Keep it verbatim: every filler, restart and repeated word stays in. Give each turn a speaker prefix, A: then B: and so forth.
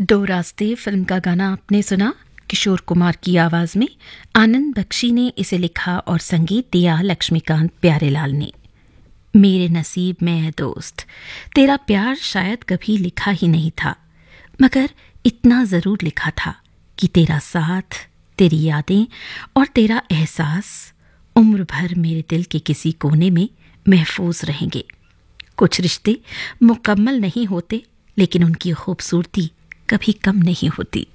A: दो रास्ते फिल्म का गाना आपने सुना किशोर कुमार की आवाज में। आनंद बख्शी ने इसे लिखा और संगीत दिया लक्ष्मीकांत प्यारेलाल ने। मेरे नसीब में है दोस्त, तेरा प्यार शायद कभी लिखा ही नहीं था, मगर इतना जरूर लिखा था कि तेरा साथ, तेरी यादें और तेरा एहसास उम्र भर मेरे दिल के किसी कोने में महफूज रहेंगे। कुछ रिश्ते मुकम्मल नहीं होते, लेकिन उनकी खूबसूरती कभी कम नहीं होती।